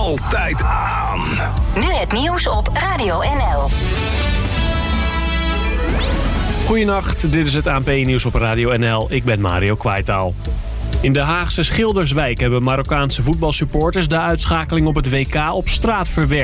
altijd aan. Nu het nieuws op Radio NL. Goedenacht, dit is het ANP-nieuws op Radio NL. Ik ben Mario Kwaitaal. In de Haagse Schilderswijk hebben Marokkaanse voetbalsupporters de uitschakeling op het WK op straat verwerkt.